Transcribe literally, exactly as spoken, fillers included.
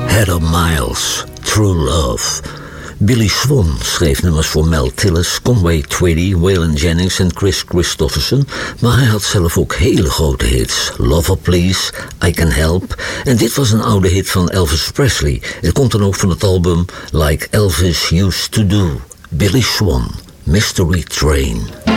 Heather Miles, True Love. Billy Swan schreef nummers voor Mel Tillis, Conway Twitty, Waylon Jennings en Chris Christopherson, maar hij had zelf ook hele grote hits. Lover Please, I Can Help, en dit was een oude hit van Elvis Presley. Het komt dan ook van het album Like Elvis Used to Do. Billy Swan, Mystery Train.